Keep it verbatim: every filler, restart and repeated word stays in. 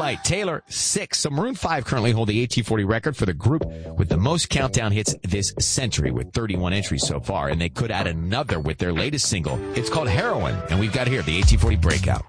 right, Taylor, six. So Maroon five currently hold the A T forty record for the group with the most countdown hits this century with thirty-one entries so far, and they could add another with their latest single. It's called Heroin, and we've got here the A T forty Breakout.